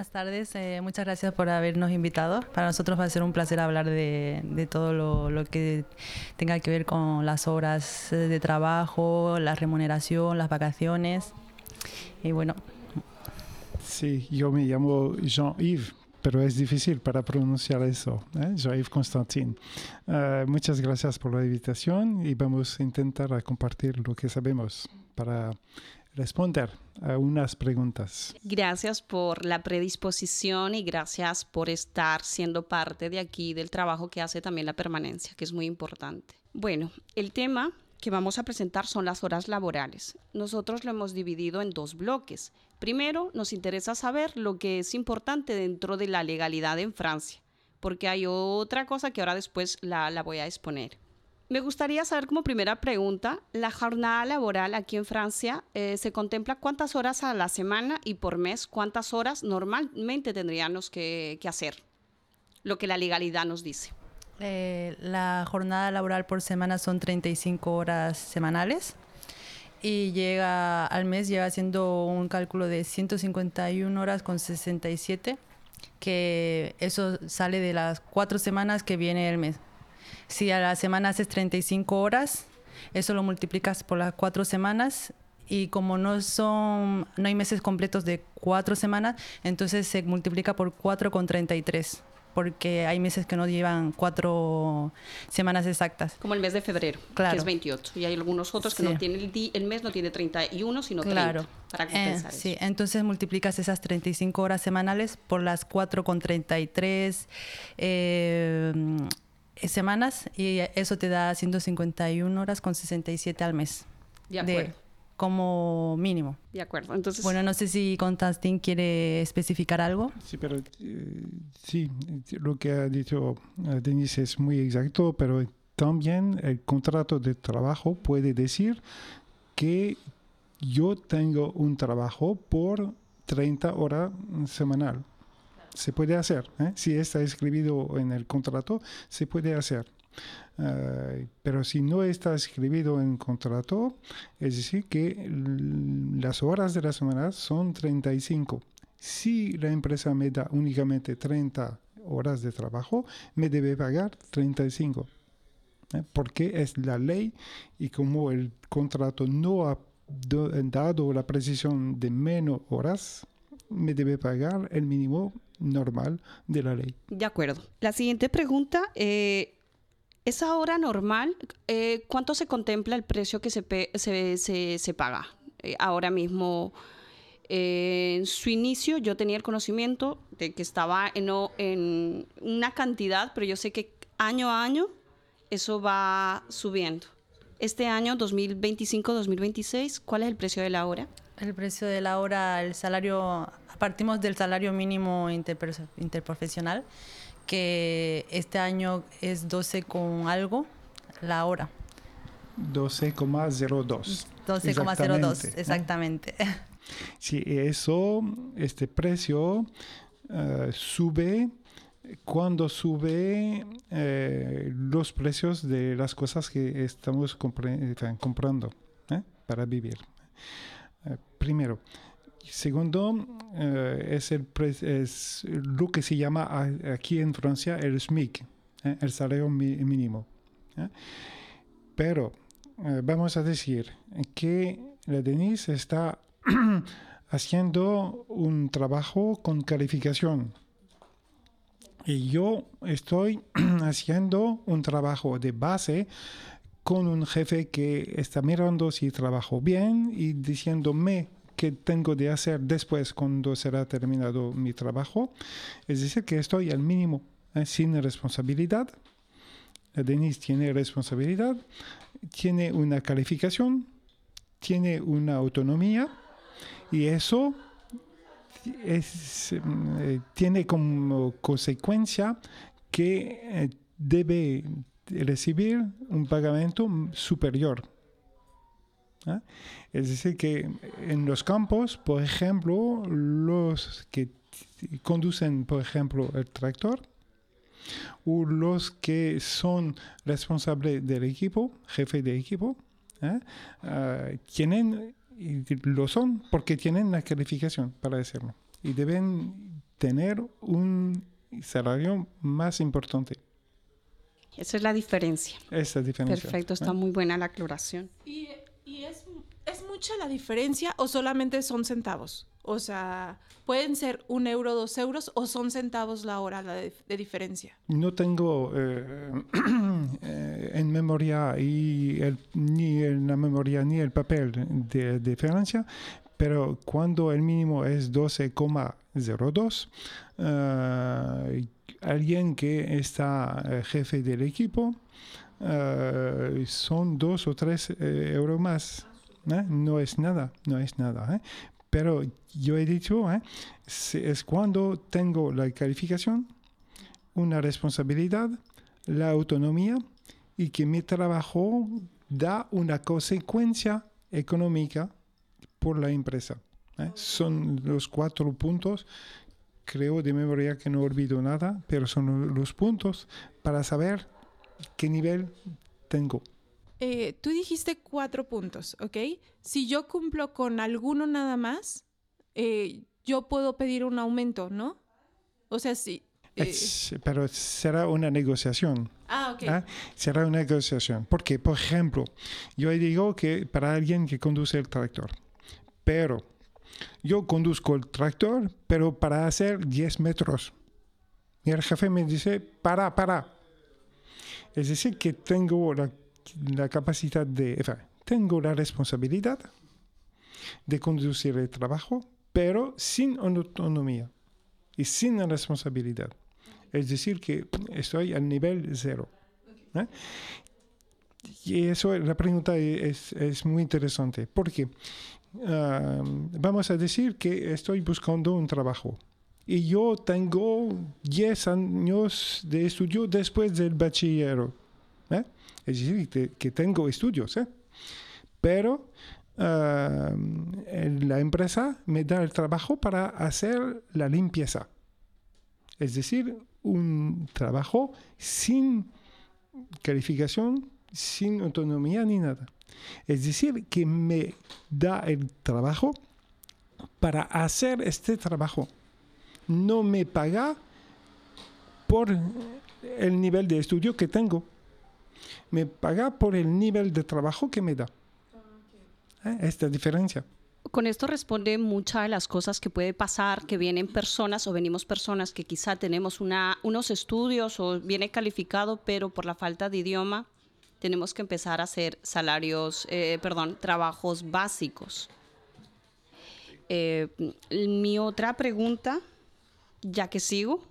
Buenas tardes, muchas gracias por habernos invitado. Para nosotros va a ser un placer hablar de todo lo que tenga que ver con las horas de trabajo, la remuneración, las vacaciones. Y bueno. Sí, yo me llamo Jean-Yves, pero es difícil para pronunciar eso, Jean-Yves Constantin. Muchas gracias por la invitación y vamos a intentar compartir lo que sabemos para responder a unas preguntas. Gracias por la predisposición y gracias por estar siendo parte de aquí del trabajo que hace también la permanencia, que es muy importante. Bueno, el tema que vamos a presentar son las horas laborales. Nosotros lo hemos dividido en dos bloques. Primero, nos interesa saber lo que es importante dentro de la legalidad en Francia, porque hay otra cosa que ahora después la voy a exponer. Me gustaría saber como primera pregunta, la jornada laboral aquí en Francia se contempla cuántas horas a la semana y por mes, cuántas horas normalmente tendríamos que hacer, lo que la legalidad nos dice. La jornada laboral por semana son 35 horas semanales y al mes llega siendo un cálculo de 151 horas con 67, que eso sale de las 4 semanas que viene el mes. Si a la semana haces 35 horas, eso lo multiplicas por las 4 semanas y como no hay meses completos de 4 semanas, entonces se multiplica por 4,33, porque hay meses que no llevan 4 semanas exactas. Como el mes de febrero, claro, que es 28, y hay algunos otros que no tienen el mes no tiene 31, sino 30, claro, para compensar sí, eso. entonces multiplicas esas 35 horas semanales por las 4,33 semanas y eso te da 151 horas con 67 al mes. De acuerdo. Como mínimo. De acuerdo. Entonces, bueno, no sé si Constantin quiere especificar algo. Sí, pero sí, lo que ha dicho Denise es muy exacto, pero también el contrato de trabajo puede decir que yo tengo un trabajo por 30 horas semanal. Se puede hacer, si está escrito en el contrato, se puede hacer. Pero si no está escrito en el contrato, es decir, que las horas de la semana son 35. Si la empresa me da únicamente 30 horas de trabajo, me debe pagar 35. Porque es la ley y como el contrato no ha dado la precisión de menos horas, me debe pagar el mínimo normal de la ley. De acuerdo. La siguiente pregunta, esa hora normal, ¿cuánto se contempla el precio que se paga? Ahora mismo, en su inicio yo tenía el conocimiento de que estaba en una cantidad, pero yo sé que año a año eso va subiendo. Este año, 2025-2026, ¿cuál es el precio de la hora? El precio de la hora, el salario, partimos del salario mínimo interprofesional, que este año es 12 con algo la hora. 12,02. 12,02, exactamente. Sí, este precio sube cuando sube los precios de las cosas que estamos comprando para vivir. Primero. Segundo, es lo que se llama aquí en Francia el SMIC, el salario mínimo. Pero vamos a decir que la Denise está haciendo un trabajo con calificación. Y yo estoy haciendo un trabajo de base con un jefe que está mirando si trabajo bien y diciéndome qué tengo de hacer después cuando será terminado mi trabajo. Es decir, que estoy al mínimo, sin responsabilidad. Denise tiene responsabilidad, tiene una calificación, tiene una autonomía y eso tiene como consecuencia que debe recibir un pagamento superior. Es decir, que en los campos, por ejemplo, los que conducen, por ejemplo, el tractor, o los que son responsables del equipo, jefe de equipo, lo son porque tienen la calificación para hacerlo. Y deben tener un salario más importante. Esa es la diferencia. Esa diferencia. Perfecto, está muy buena la aclaración. ¿Y es mucha la diferencia o solamente son centavos? O sea, ¿pueden ser 1 euro, 2 euros o son centavos la hora de diferencia? No tengo en memoria ni en la memoria ni el papel de diferencia, pero cuando el mínimo es 12,02, alguien que está jefe del equipo son 2 o 3 euros más. No es nada. Pero yo he dicho, es cuando tengo la calificación, una responsabilidad, la autonomía y que mi trabajo da una consecuencia económica por la empresa. Son los 4 puntos, creo de memoria que no olvido nada, pero son los puntos para saber qué nivel tengo. Tú dijiste 4 puntos, ¿ok? Si yo cumplo con alguno nada más, yo puedo pedir un aumento, ¿no? O sea, sí. Pero será una negociación. Ok. Será una negociación. Porque, por ejemplo, yo digo que para alguien que conduce el tractor, pero yo conduzco el tractor, pero para hacer 10 metros. Y el jefe me dice, para. Es decir, que tengo la capacidad tengo la responsabilidad de conducir el trabajo, pero sin autonomía y sin la responsabilidad. Es decir, que estoy al nivel 0. Y eso, la pregunta es muy interesante, porque vamos a decir que estoy buscando un trabajo y yo tengo 10 años de estudio después del bachillerato. Es decir, que tengo estudios, pero la empresa me da el trabajo para hacer la limpieza. Es decir, un trabajo sin calificación, sin autonomía ni nada. Es decir, que me da el trabajo para hacer este trabajo. No me paga por el nivel de estudio que tengo. Me paga por el nivel de trabajo que me da. Esta diferencia. Con esto responde muchas de las cosas que puede pasar, que vienen personas o venimos personas que quizá tenemos unos estudios o viene calificado, pero por la falta de idioma tenemos que empezar a hacer trabajos básicos. Mi otra pregunta, ya que sigo,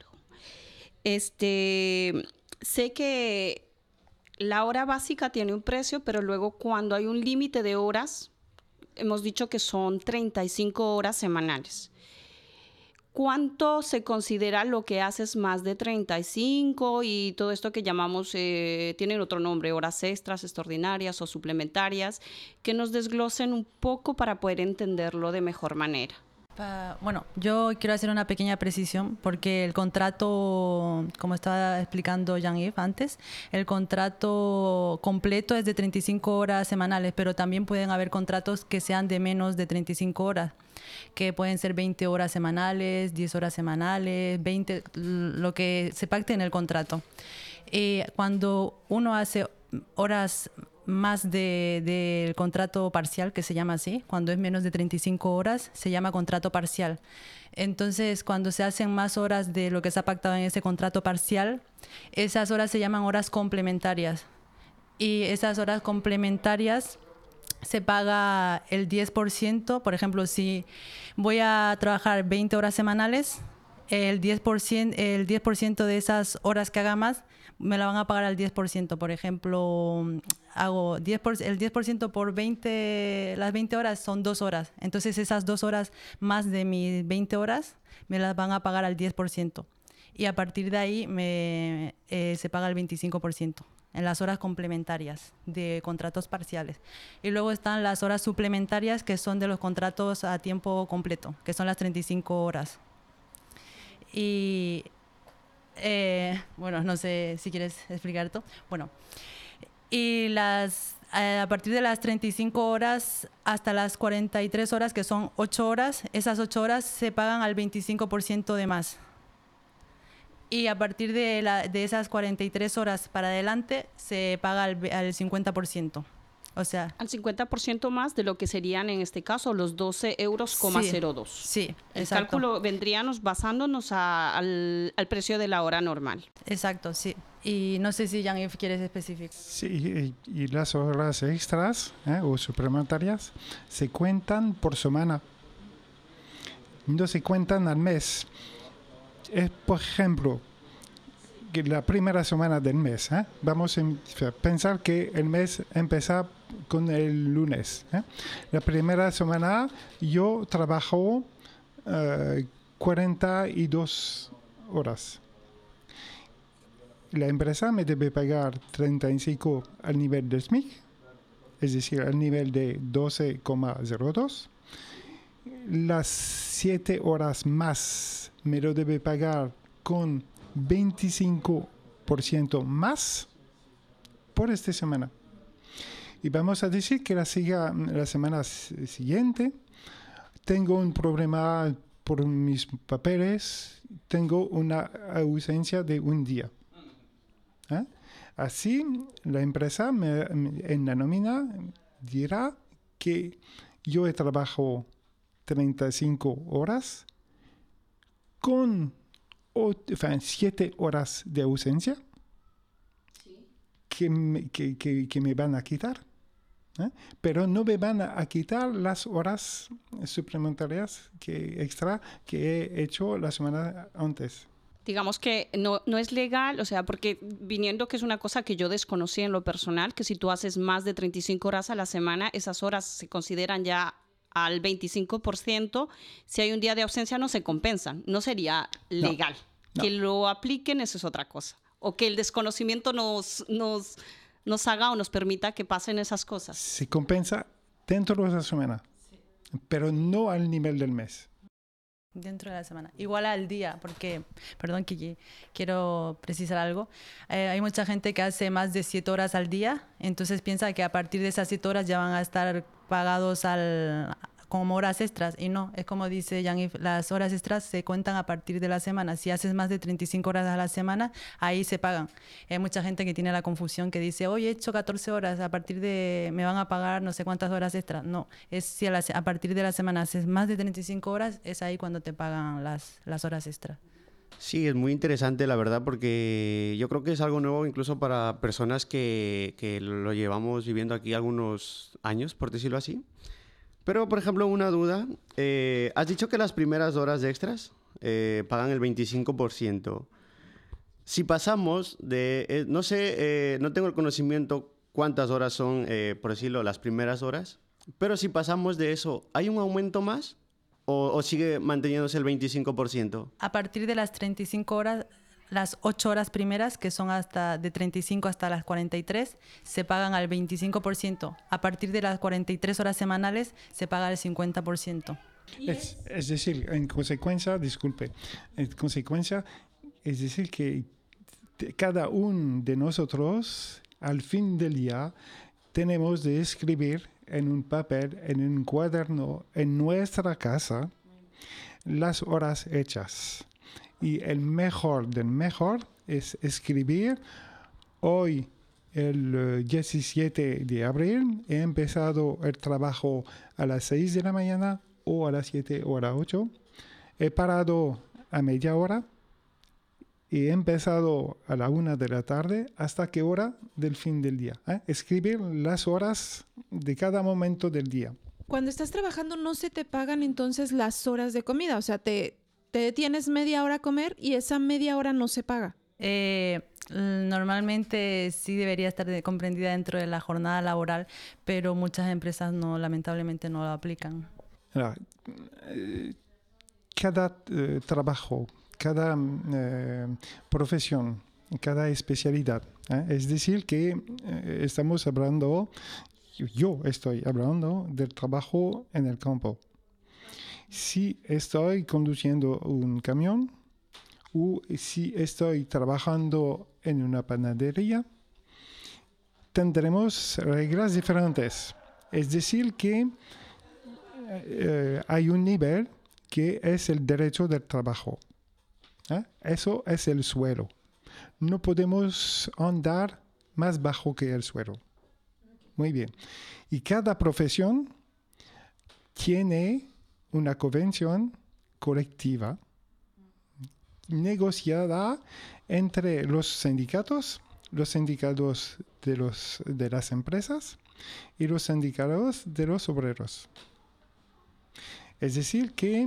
sé que la hora básica tiene un precio, pero luego cuando hay un límite de horas, hemos dicho que son 35 horas semanales. ¿Cuánto se considera lo que haces más de 35 y todo esto que llamamos, tienen otro nombre, horas extras, extraordinarias o suplementarias, que nos desglosen un poco para poder entenderlo de mejor manera? Bueno, yo quiero hacer una pequeña precisión porque el contrato, como estaba explicando Jean-Yves antes, el contrato completo es de 35 horas semanales, pero también pueden haber contratos que sean de menos de 35 horas, que pueden ser 20 horas semanales, 10 horas semanales, 20, lo que se pacte en el contrato. Cuando uno hace horas más del contrato parcial, que se llama así, cuando es menos de 35 horas, se llama contrato parcial. Entonces, cuando se hacen más horas de lo que se ha pactado en ese contrato parcial, esas horas se llaman horas complementarias. Y esas horas complementarias se paga el 10%. Por ejemplo, si voy a trabajar 20 horas semanales, el 10% de esas horas que haga más me la van a pagar al 10%. Por ejemplo, hago el 10% por 20, las 20 horas son 2 horas. Entonces esas 2 horas más de mis 20 horas me las van a pagar al 10%. Y a partir de ahí se paga el 25% en las horas complementarias de contratos parciales. Y luego están las horas suplementarias, que son de los contratos a tiempo completo, que son las 35 horas. Y bueno, no sé si quieres explicar esto. Bueno, y A partir de las 35 horas hasta las 43 horas, que son 8 horas, esas 8 horas se pagan al 25% de más. Y a partir de esas 43 horas para adelante se paga al 50%. O sea, al 50% más de lo que serían en este caso los 12,02 €. Sí, el exacto. cálculo vendríamos basándonos al precio de la hora normal. Exacto, sí. Y no sé si Jean-Yves quieres especificar. Sí, y las horas extras o suplementarias se cuentan por semana, no se cuentan al mes. Por ejemplo, que la primera semana del mes, vamos a pensar que el mes empieza con el lunes. La primera semana yo trabajo 42 horas. La empresa me debe pagar 35 al nivel del SMIC, es decir, al nivel de 12,02. Las 7 horas más me lo debe pagar con 25% más por esta semana. Y vamos a decir que la semana siguiente tengo un problema por mis papeles, tengo una ausencia de un día. Así, la empresa en la nómina dirá que yo he trabajado 35 horas con 7 horas de ausencia que me van a quitar. Pero no me van a quitar las horas suplementarias extra que he hecho la semana antes. Digamos que no es legal, o sea, porque viniendo que es una cosa que yo desconocí en lo personal, que si tú haces más de 35 horas a la semana, esas horas se consideran ya al 25%. Si hay un día de ausencia no se compensan, no sería legal. No. Que lo apliquen, eso es otra cosa. O que el desconocimiento nos haga o nos permita que pasen esas cosas. Se compensa dentro de la semana, pero no al nivel del mes. Dentro de la semana. Igual al día, porque, perdón, Kiki, quiero precisar algo. Hay mucha gente que hace más de 7 horas al día, entonces piensa que a partir de esas 7 horas ya van a estar pagados como horas extras. Y no, es como dice Jean-Yves, las horas extras se cuentan a partir de la semana. Si haces más de 35 horas a la semana, ahí se pagan. Hay mucha gente que tiene la confusión que dice, hoy he hecho 14 horas, a partir de me van a pagar no sé cuántas horas extras. No, es si a partir de la semana haces más de 35 horas, es ahí cuando te pagan las horas extras. Sí, es muy interesante, la verdad, porque yo creo que es algo nuevo incluso para personas que lo llevamos viviendo aquí algunos años, por decirlo así. Pero, por ejemplo, una duda. Has dicho que las primeras horas de extras pagan el 25%. Si pasamos de... no sé, no tengo el conocimiento cuántas horas son, por decirlo, las primeras horas. Pero si pasamos de eso, ¿hay un aumento más? ¿O sigue manteniéndose el 25%? A partir de las 35 horas, las 8 horas primeras, que son de 35 hasta las 43, se pagan al 25%. A partir de las 43 horas semanales, se paga el 50%. Es decir, en consecuencia, es decir que cada uno de nosotros, al fin del día, tenemos de escribir en un papel, en un cuaderno, en nuestra casa, las horas hechas. Y el mejor del mejor es escribir: hoy, el 17 de abril, he empezado el trabajo a las 6 de la mañana o a las 7 o a las 8. He parado a media hora y he empezado a la 1 de la tarde. ¿Hasta qué hora del fin del día? Escribir las horas de cada momento del día. Cuando estás trabajando no se te pagan entonces las horas de comida, o sea, te detienes media hora a comer y esa media hora no se paga. Normalmente sí debería estar comprendida dentro de la jornada laboral, pero muchas empresas lamentablemente no lo aplican. Cada trabajo, cada profesión, cada especialidad. Es decir, que yo estoy hablando del trabajo en el campo. Si estoy conduciendo un camión o si estoy trabajando en una panadería, tendremos reglas diferentes. Es decir, que hay un nivel que es el derecho del trabajo. Eso es el suelo. No podemos andar más bajo que el suelo. Muy bien. Y cada profesión tiene una convención colectiva negociada entre los sindicatos de las empresas y los sindicatos de los obreros. Es decir, que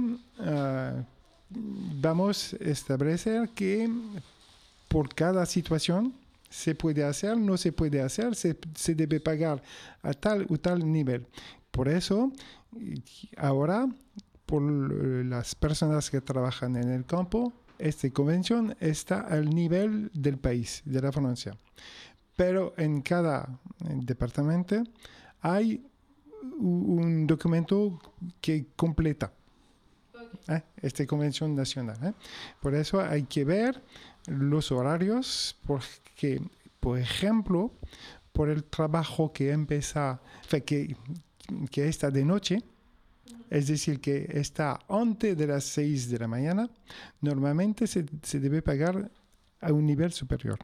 vamos a establecer que por cada situación se puede hacer, no se puede hacer, se debe pagar a tal o tal nivel. Por eso, ahora, por las personas que trabajan en el campo, esta convención está al nivel del país, de la Francia. Pero en cada departamento hay un documento que completa esta convención nacional. Por eso hay que ver los horarios, porque, por ejemplo, por el trabajo que empieza, que está de noche, es decir, que está antes de las 6 de la mañana, normalmente se debe pagar a un nivel superior.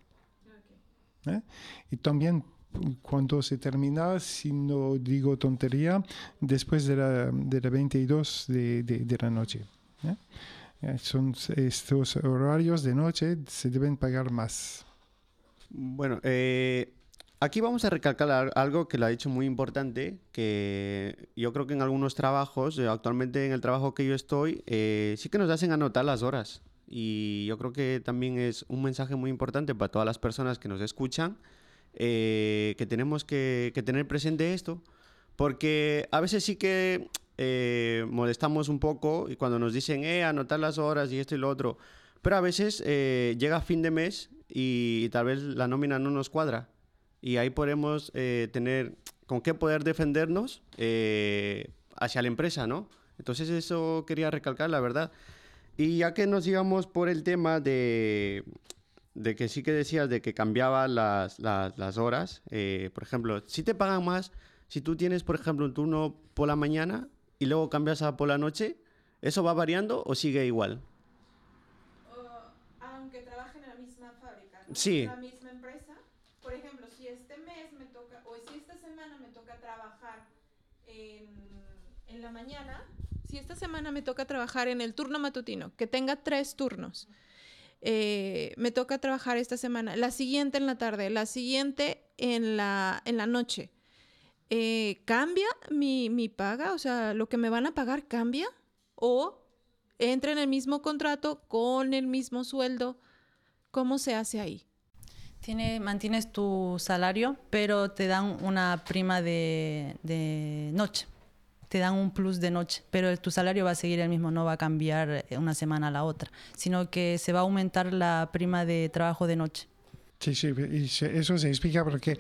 Y también cuando se termina, si no digo tontería, después de la 22 de la noche. Son estos horarios de noche, se deben pagar más. Bueno, aquí vamos a recalcar algo que lo ha dicho muy importante, que yo creo que en algunos trabajos, actualmente en el trabajo que yo estoy, sí que nos hacen anotar las horas. Y yo creo que también es un mensaje muy importante para todas las personas que nos escuchan, que tenemos que tener presente esto, porque a veces sí que molestamos un poco y cuando nos dicen anotar las horas y esto y lo otro, pero a veces llega fin de mes y tal vez la nómina no nos cuadra y ahí podemos tener con qué poder defendernos hacia la empresa, ¿no? Entonces eso quería recalcar, la verdad. Y ya que nos íbamos por el tema de que sí que decías de que cambiaba las horas, por ejemplo, si te pagan más, si tú tienes, por ejemplo, un turno por la mañana y luego cambias a por la noche, ¿eso va variando o sigue igual? Aunque trabajen en la misma fábrica, ¿no? Sí. La misma empresa. Por ejemplo, si este mes me toca, o si esta semana me toca trabajar en la mañana, si esta semana me toca trabajar en el turno matutino, que tenga 3 turnos, me toca trabajar esta semana, la siguiente en la tarde, la siguiente en la noche. ¿Cambia mi paga? O sea, ¿lo que me van a pagar cambia? ¿O entra en el mismo contrato con el mismo sueldo? ¿Cómo se hace ahí? Mantienes tu salario, pero te dan una prima de noche. Te dan un plus de noche, pero tu salario va a seguir el mismo, no va a cambiar una semana a la otra, sino que se va a aumentar la prima de trabajo de noche. Sí, y eso se explica porque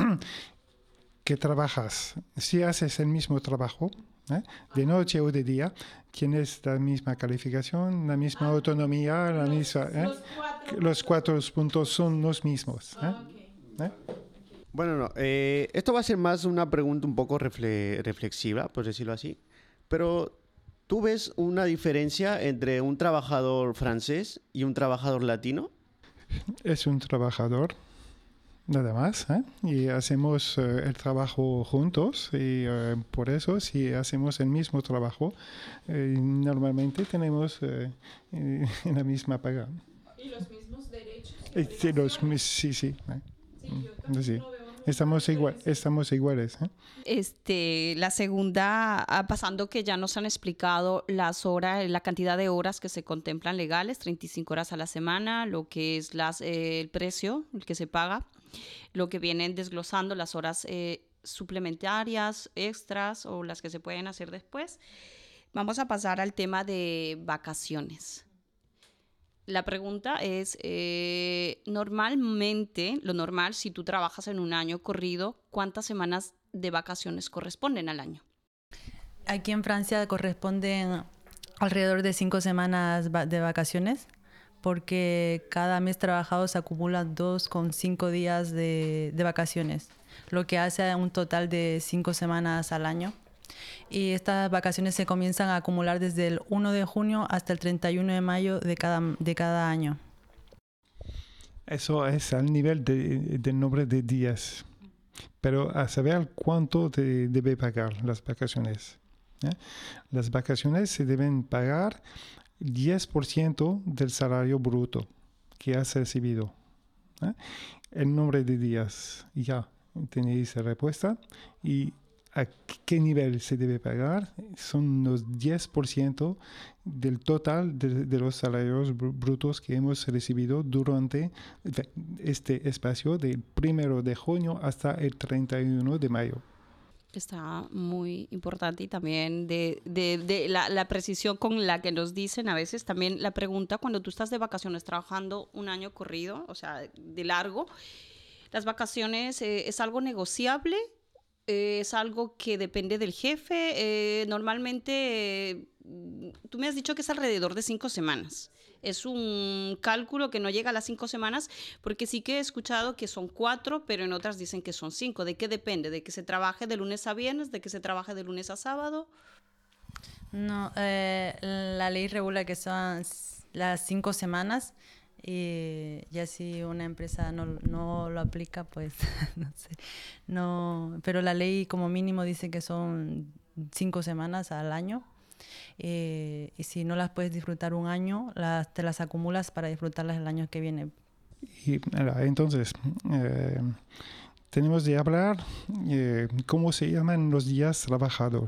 que trabajas, si haces el mismo trabajo, de noche o de día, tienes la misma calificación, la misma autonomía, la misma, los 4 puntos son los mismos. Bueno, no, esto va a ser más una pregunta un poco reflexiva, por decirlo así, pero ¿tú ves una diferencia entre un trabajador francés y un trabajador latino? Es un trabajador, nada más, y hacemos el trabajo juntos y por eso si hacemos el mismo trabajo, normalmente tenemos la misma paga. ¿Y los mismos derechos? Sí. Sí. Estamos iguales. La segunda, pasando que ya nos han explicado las horas, la cantidad de horas que se contemplan legales, 35 horas a la semana, lo que es el precio, el que se paga, lo que vienen desglosando las horas suplementarias, extras o las que se pueden hacer después. Vamos a pasar al tema de vacaciones. La pregunta es, normalmente, lo normal, si tú trabajas en un año corrido, ¿cuántas semanas de vacaciones corresponden al año? Aquí en Francia corresponden alrededor de 5 semanas de vacaciones, porque cada mes trabajado se acumulan 2,5 días de vacaciones, lo que hace un total de 5 semanas al año. Y estas vacaciones se comienzan a acumular desde el 1 de junio hasta el 31 de mayo de cada año. Eso es al nivel del número de días. Pero a saber cuánto te debe pagar las vacaciones. Las vacaciones se deben pagar 10% del salario bruto que has recibido. El número de días, ya tenéis la respuesta. ¿Y a qué nivel se debe pagar? Son los 10% del total de los salarios brutos que hemos recibido durante este espacio del 1 de junio hasta el 31 de mayo. Está muy importante, y también de la precisión con la que nos dicen a veces. También la pregunta, cuando tú estás de vacaciones trabajando un año corrido, o sea, de largo, ¿las vacaciones es algo negociable? ¿Es algo que depende del jefe? Normalmente, tú me has dicho que es alrededor de 5 semanas. Es un cálculo que no llega a las 5 semanas, porque sí que he escuchado que son 4, pero en otras dicen que son 5. ¿De qué depende? ¿De que se trabaje de lunes a viernes? ¿De que se trabaje de lunes a sábado? No, la ley regula que son las 5 semanas, y ya si una empresa no lo aplica, pues no sé. No, pero la ley como mínimo dice que son 5 semanas al año. Y si no las puedes disfrutar un año, te las acumulas para disfrutarlas el año que viene. Y entonces, tenemos de hablar cómo se llaman los días trabajados.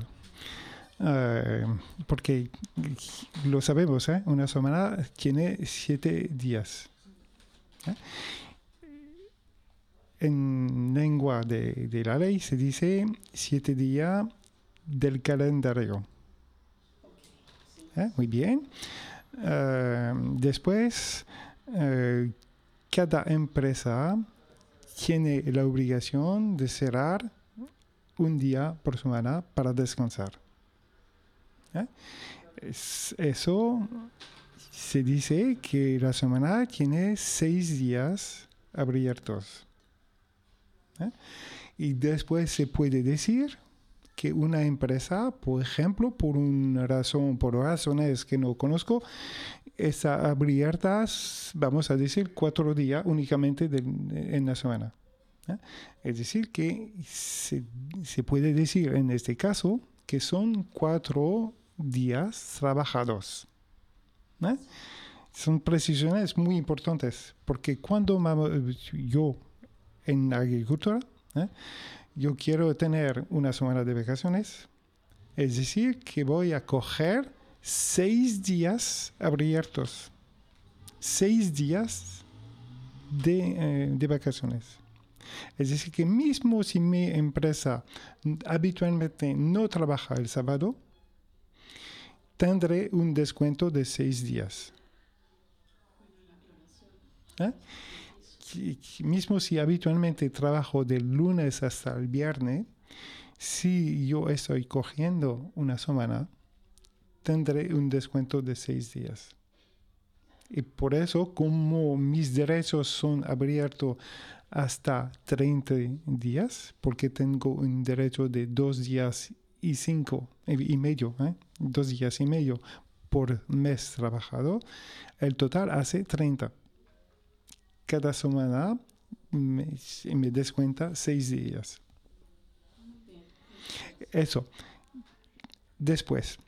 Porque lo sabemos, una semana tiene 7 días. En lengua de la ley se dice 7 días del calendario. Muy bien. Después, cada empresa tiene la obligación de cerrar un día por semana para descansar. Eso se dice que la semana tiene 6 días abiertos. Y después se puede decir que una empresa, por ejemplo, por razones que no conozco, está abierta, vamos a decir, 4 días únicamente en la semana. Es decir, que se puede decir en este caso que son 4 días trabajados. Son precisiones muy importantes, porque cuando yo en agricultura, yo quiero tener una semana de vacaciones, es decir, que voy a coger 6 días abiertos, 6 días de vacaciones. Es decir, que mismo si mi empresa habitualmente no trabaja el sábado, tendré un descuento de 6 días. Mismo si habitualmente trabajo del lunes hasta el viernes, si yo estoy cogiendo una semana, tendré un descuento de 6 días. Y por eso, como mis derechos son abiertos hasta 30 días, porque tengo un derecho de 2 días y 5 y medio, 2 días y medio por mes trabajado, el total hace 30. Cada semana me descuenta 6 días. Eso. Después,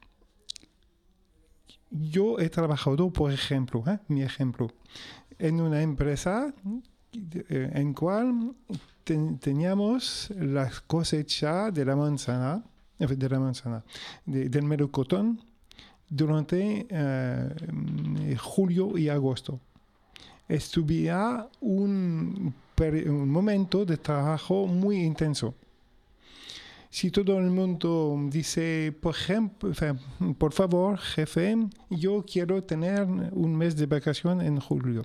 yo he trabajado, por ejemplo, mi ejemplo, en una empresa en cual teníamos la cosecha de la manzana, del melocotón, durante julio y agosto. Estuve un momento de trabajo muy intenso. Si todo el mundo dice, por ejemplo, por favor, jefe, yo quiero tener un mes de vacación en julio.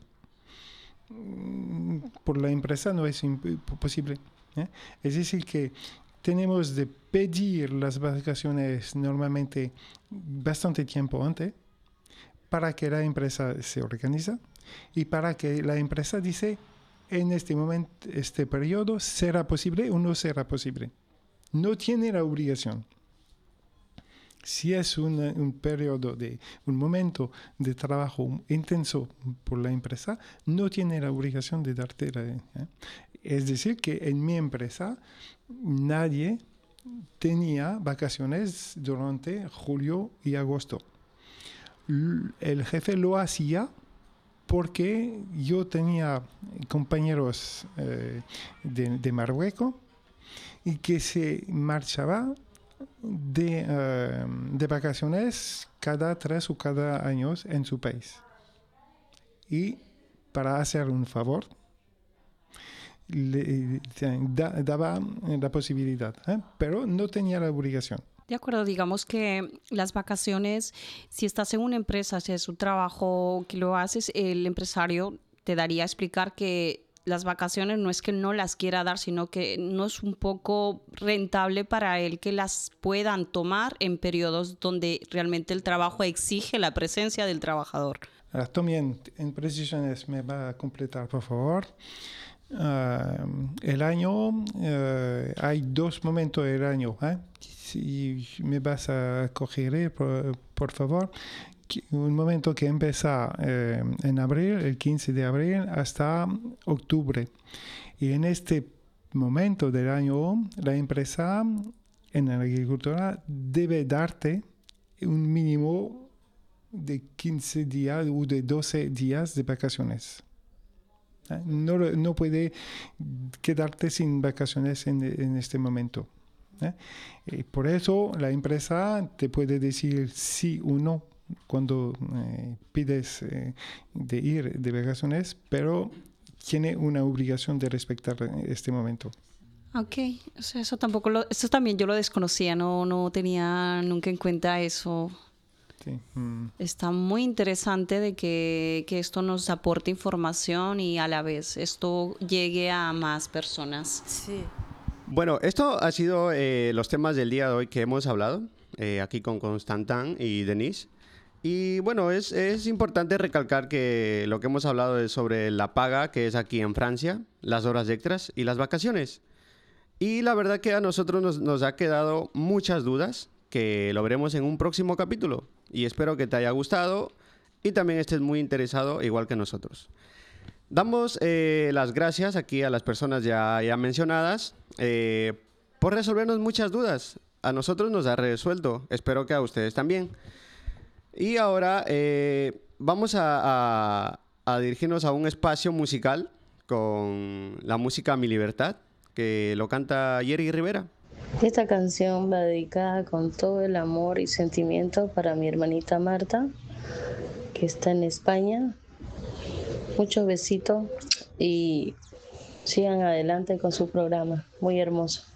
Por la empresa no es posible. Es decir, que tenemos de pedir las vacaciones normalmente bastante tiempo antes para que la empresa se organice, Y para que la empresa dice, en este momento, este periodo, ¿será posible o no será posible? No tiene la obligación. Si es un periodo un momento de trabajo intenso por la empresa, no tiene la obligación de darte Es decir, que en mi empresa nadie tenía vacaciones durante julio y agosto. El jefe lo hacía porque yo tenía compañeros de Marruecos y que se marchaba de vacaciones cada 3 o cada año en su país. Y para hacer un favor, daba la posibilidad, pero no tenía la obligación. De acuerdo, digamos que las vacaciones, si estás en una empresa, si es un trabajo que lo haces, el empresario te daría a explicar que las vacaciones no es que no las quiera dar, sino que no es un poco rentable para él que las puedan tomar en periodos donde realmente el trabajo exige la presencia del trabajador. También en precisiones me va a completar, por favor. El año, hay 2 momentos del año. Si me vas a corregir, por favor. Un momento que empieza en abril, el 15 de abril, hasta octubre. Y en este momento del año, la empresa en la agricultura debe darte un mínimo de 15 días o de 12 días de vacaciones. No puede quedarte sin vacaciones en este momento. Y por eso la empresa te puede decir sí o no cuando pides de ir de vacaciones, pero tiene una obligación de respetar este momento. Ok, o sea, eso también yo lo desconocía, no tenía nunca en cuenta eso. Sí. Está muy interesante de que esto nos aporte información y a la vez esto llegue a más personas. Sí. Bueno, esto ha sido los temas del día de hoy que hemos hablado aquí con Constantin y Denise. Y bueno, es importante recalcar que lo que hemos hablado es sobre la paga, que es aquí en Francia, las horas extras y las vacaciones. Y la verdad que a nosotros nos ha quedado muchas dudas que lo veremos en un próximo capítulo. Y espero que te haya gustado y también estés muy interesado igual que nosotros. Damos las gracias aquí a las personas ya mencionadas por resolvernos muchas dudas. A nosotros nos ha resuelto, espero que a ustedes también. Y ahora vamos a dirigirnos a un espacio musical con la música Mi Libertad, que lo canta Jerry Rivera. Esta canción va dedicada con todo el amor y sentimiento para mi hermanita Marta, que está en España. Muchos besitos y sigan adelante con su programa, muy hermoso.